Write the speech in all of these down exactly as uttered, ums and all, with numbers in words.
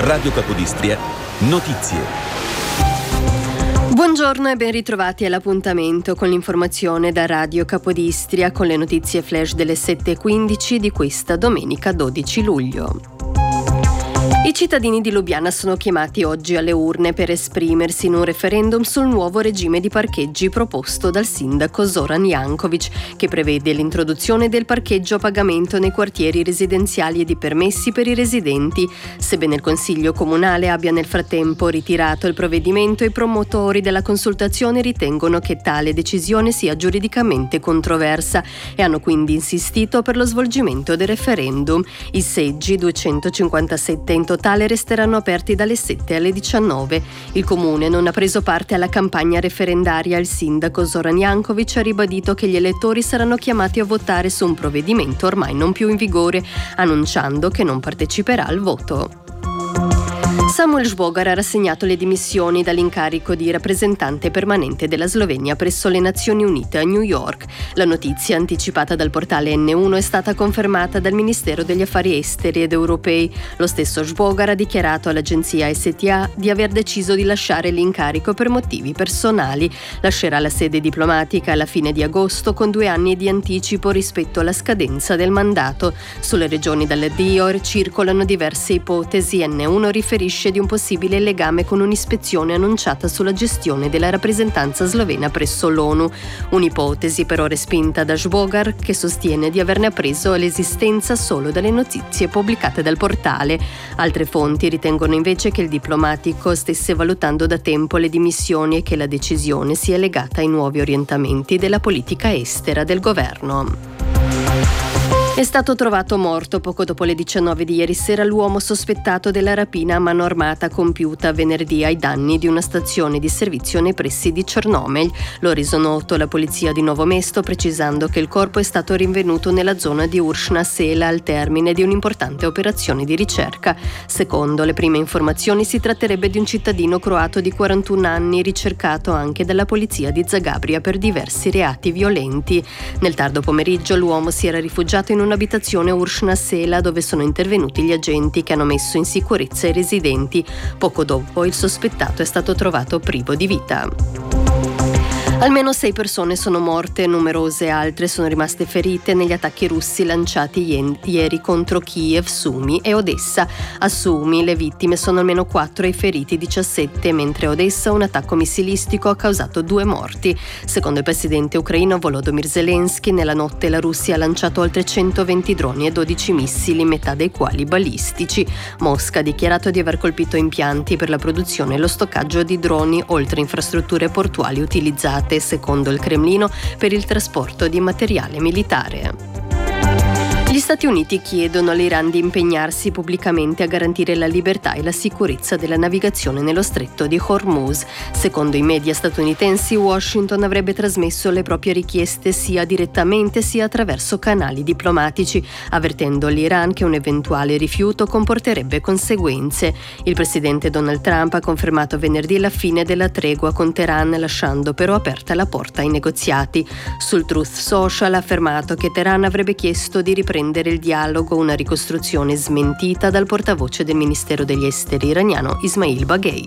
Radio Capodistria, notizie. Buongiorno e ben ritrovati all'appuntamento con l'informazione da Radio Capodistria con le notizie flash delle sette e quindici di questa domenica dodici luglio. I cittadini di Lubiana sono chiamati oggi alle urne per esprimersi in un referendum sul nuovo regime di parcheggi proposto dal sindaco Zoran Jankovic, che prevede l'introduzione del parcheggio a pagamento nei quartieri residenziali e di permessi per i residenti. Sebbene il Consiglio Comunale abbia nel frattempo ritirato il provvedimento, i promotori della consultazione ritengono che tale decisione sia giuridicamente controversa e hanno quindi insistito per lo svolgimento del referendum. I seggi, duecentocinquantasette in totale, resteranno aperti dalle sette alle diciannove. Il comune non ha preso parte alla campagna referendaria. Il sindaco Zoran Jankovic ha ribadito che gli elettori saranno chiamati a votare su un provvedimento ormai non più in vigore, annunciando che non parteciperà al voto. Samuel Žbogar ha rassegnato le dimissioni dall'incarico di rappresentante permanente della Slovenia presso le Nazioni Unite a New York. La notizia, anticipata dal portale N uno, è stata confermata dal Ministero degli Affari Esteri ed Europei. Lo stesso Žbogar ha dichiarato all'agenzia S T A di aver deciso di lasciare l'incarico per motivi personali. Lascerà la sede diplomatica alla fine di agosto con due anni di anticipo rispetto alla scadenza del mandato. Sulle regioni dall'addio circolano diverse ipotesi. N uno riferisce di un possibile legame con un'ispezione annunciata sulla gestione della rappresentanza slovena presso l'ONU. Un'ipotesi però respinta da Žbogar, che sostiene di averne appreso l'esistenza solo dalle notizie pubblicate dal portale. Altre fonti ritengono invece che il diplomatico stesse valutando da tempo le dimissioni e che la decisione sia legata ai nuovi orientamenti della politica estera del governo. È stato trovato morto poco dopo le diciannove di ieri sera l'uomo sospettato della rapina a mano armata compiuta venerdì ai danni di una stazione di servizio nei pressi di Črnomelj. Lo ha reso noto la polizia di Novo Mesto, precisando che il corpo è stato rinvenuto nella zona di Uršna Sela al termine di un'importante operazione di ricerca. Secondo le prime informazioni si tratterebbe di un cittadino croato di quarantuno anni, ricercato anche dalla polizia di Zagabria per diversi reati violenti. Nel tardo pomeriggio l'uomo si era rifugiato in un'abitazione a Uršna Sela, dove sono intervenuti gli agenti che hanno messo in sicurezza i residenti. Poco dopo il sospettato è stato trovato privo di vita. Almeno sei persone sono morte e numerose altre sono rimaste ferite negli attacchi russi lanciati ieri contro Kiev, Sumi e Odessa. A Sumi le vittime sono almeno quattro e i feriti diciassette, mentre a Odessa un attacco missilistico ha causato due morti. Secondo il presidente ucraino Volodymyr Zelensky, nella notte la Russia ha lanciato oltre centoventi droni e dodici missili, metà dei quali balistici. Mosca ha dichiarato di aver colpito impianti per la produzione e lo stoccaggio di droni, oltre infrastrutture portuali utilizzate, secondo il Cremlino, per il trasporto di materiale militare. Gli Stati Uniti chiedono all'Iran di impegnarsi pubblicamente a garantire la libertà e la sicurezza della navigazione nello stretto di Hormuz. Secondo i media statunitensi, Washington avrebbe trasmesso le proprie richieste sia direttamente sia attraverso canali diplomatici, avvertendo l'Iran che un eventuale rifiuto comporterebbe conseguenze. Il presidente Donald Trump ha confermato venerdì la fine della tregua con Teheran, lasciando però aperta la porta ai negoziati. Sul Truth Social ha affermato che Teheran avrebbe chiesto di riprendere il dialogo, una ricostruzione smentita dal portavoce del Ministero degli Esteri iraniano Ismail Baghei.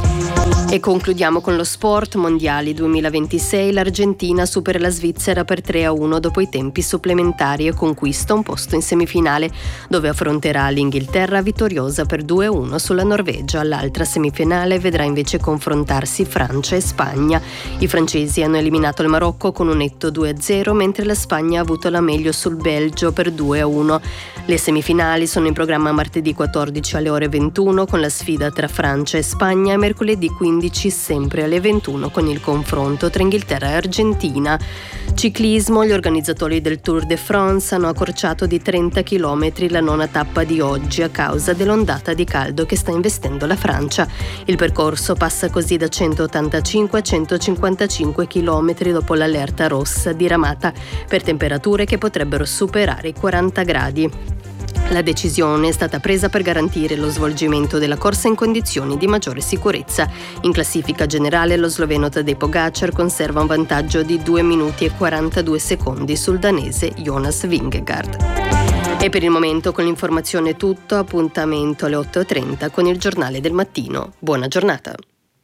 E concludiamo con lo sport. Mondiali duemilaventisei, l'Argentina supera la Svizzera per tre a uno dopo i tempi supplementari e conquista un posto in semifinale, dove affronterà l'Inghilterra vittoriosa per due a uno sulla Norvegia. L'altra semifinale vedrà invece confrontarsi Francia e Spagna. I francesi hanno eliminato il Marocco con un netto due a zero, mentre la Spagna ha avuto la meglio sul Belgio per due a uno. Le semifinali sono in programma martedì quattordici alle ore ventuno con la sfida tra Francia e Spagna e mercoledì quindici sempre alle ventuno con il confronto tra Inghilterra e Argentina. Ciclismo, gli organizzatori del Tour de France hanno accorciato di trenta chilometri la nona tappa di oggi a causa dell'ondata di caldo che sta investendo la Francia. Il percorso passa così da centottantacinque a centocinquantacinque chilometri dopo l'allerta rossa diramata per temperature che potrebbero superare i quaranta gradi. La decisione è stata presa per garantire lo svolgimento della corsa in condizioni di maggiore sicurezza. In classifica generale lo sloveno Tadej Pogačar conserva un vantaggio di due minuti e quarantadue secondi sul danese Jonas Vingegaard. E per il momento con l'informazione è tutto, appuntamento alle otto e trenta con il giornale del mattino. Buona giornata.